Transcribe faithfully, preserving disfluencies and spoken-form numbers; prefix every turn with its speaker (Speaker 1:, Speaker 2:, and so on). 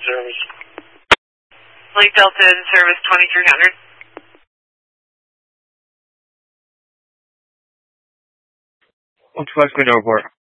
Speaker 1: service.
Speaker 2: Lake Delta in service twenty-three hundred.
Speaker 3: one two five, Square Report.